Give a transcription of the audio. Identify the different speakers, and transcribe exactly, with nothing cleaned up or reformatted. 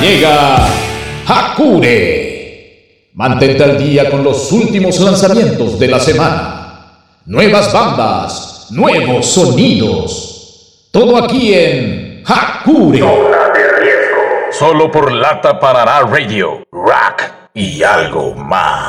Speaker 1: llega Hakure. Mantente al día con los últimos lanzamientos de la semana. Nuevas bandas, nuevos sonidos. Todo aquí en Hakure.
Speaker 2: Zona de riesgo. Solo por Lata Parará Radio, Rock y algo más.